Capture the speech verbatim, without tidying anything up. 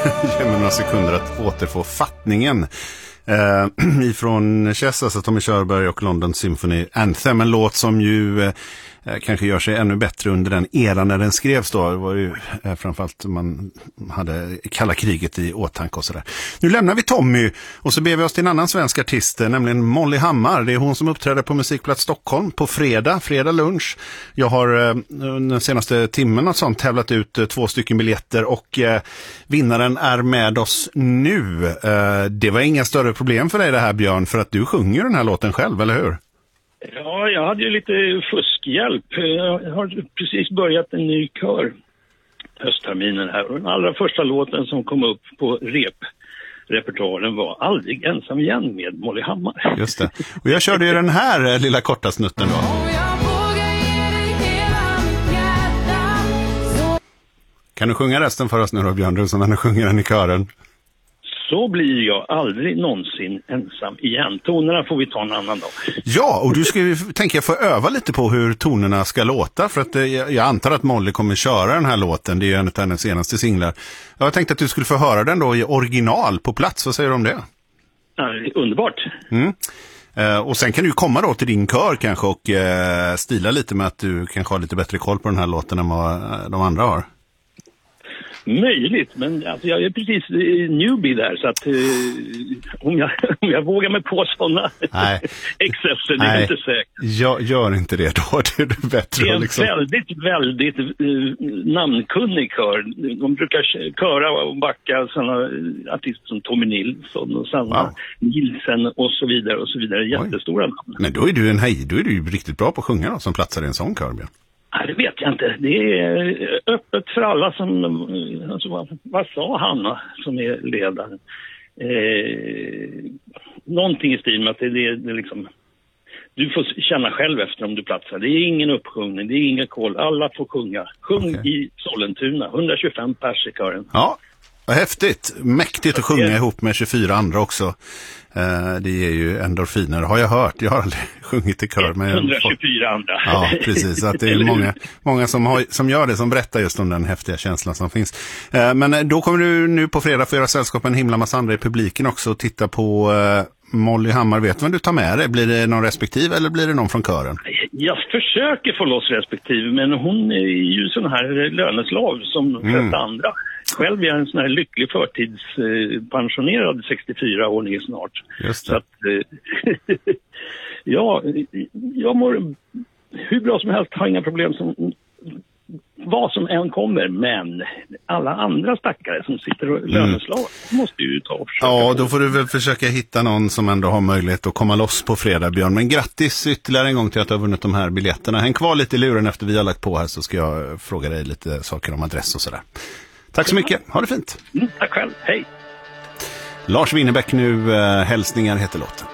Ge mig några sekunder att återfå fattningen. Uh, ifrån Chess, alltså Tommy Körberg och London Symphony Anthem, en låt som ju uh, kanske gör sig ännu bättre under den eran när den skrevs då. Det var ju uh, framförallt man hade kalla kriget i åtanke och sådär. Nu lämnar vi Tommy och så ber vi oss till en annan svensk artist, nämligen Molly Hammar. Det är hon som uppträder på Musikplats Stockholm på fredag, fredag lunch. Jag har uh, den senaste timmen och sånt tävlat ut uh, två stycken biljetter och uh, vinnaren är med oss nu. Uh, det var inga större problem för dig det här, Björn, för att du sjunger den här låten själv, eller hur? Ja, jag hade ju lite fuskhjälp. Jag har precis börjat en ny kör höstterminen här. Och den allra första låten som kom upp på rep repertoaren var Aldrig ensam igen med Molly Hammar. Just det. Och jag körde ju den här lilla korta snutten då. Kan du sjunga resten för oss nu då, Björn, du som ändå sjunger den i kören? Så blir jag aldrig någonsin ensam igen. Tonerna får vi ta en annan dag. Ja, och du ska ju tänka få öva lite på hur tonerna ska låta. För att eh, jag antar att Molly kommer köra den här låten. Det är ju en av hennes senaste singlar. Jag tänkte att du skulle få höra den då i original på plats. Vad säger du om det? Ja, underbart. Mm. Eh, och sen kan du komma då till din kör kanske och eh, stila lite med att du kanske har lite bättre koll på den här låten än vad de andra har. Möjligt, men alltså, jag är precis eh, newbie där, så att eh, om, jag, om jag vågar mig på sådana excesser, det är inte säkert. Jag gör inte det då, det är det bättre. Det är en liksom. väldigt, väldigt eh, namnkunnig kör. De brukar köra och backa sådana artister som Tommy Nilsson och Sanna wow. Nilsen och så vidare och så vidare. Jättestora namn. Men då är du en hej, då är du ju riktigt bra på att sjunga då, som platsar i en sån kör, Björn. Nej, det vet jag inte. Det är öppet för alla som... Alltså, vad, vad sa Hanna som är ledaren? Eh, någonting i stil med att det, det, det liksom... Du får känna själv efter om du platsar. Det är ingen uppsjungning, det är inga kol. Alla får sjunga. Sjung okay. I Sollentuna. hundratjugofem pers i kören. Ja, vad häftigt. Mäktigt att sjunga ihop med tjugofyra andra också. Uh, det är ju endorfiner, har jag hört. Jag har aldrig sjungit i kör. Men hundratjugofyra andra. Ja, precis. Så att det är många, många som, har, som gör det, som berättar just om den häftiga känslan som finns. Uh, men då kommer du nu på fredag få göra sällskap med en himla massa andra i publiken också och titta på uh, Molly Hammar. Vet du vad du tar med dig? Blir det någon respektive eller blir det någon från kören? Jag försöker få loss respektive, men hon är ju sån här löneslav som de flesta mm. andra. Själv är jag en sån här lycklig förtidspensionerad sextiofyra-åring snart. Just det. Så att, ja, jag mår hur bra som helst, har inga problem som vad som än kommer, men alla andra stackare som sitter och löneslag mm. måste ju ta och försöka. Ja, då får du väl försöka hitta någon som ändå har möjlighet att komma loss på fredag, Björn. Men grattis ytterligare en gång till att du har vunnit de här biljetterna. Häng kvar lite i luren efter vi har lagt på här, så ska jag fråga dig lite saker om adress och sådär. Tack så mycket, ha det fint. Mm, tack själv, hej. Lars Winnerbäck nu, äh, hälsningar heter låten.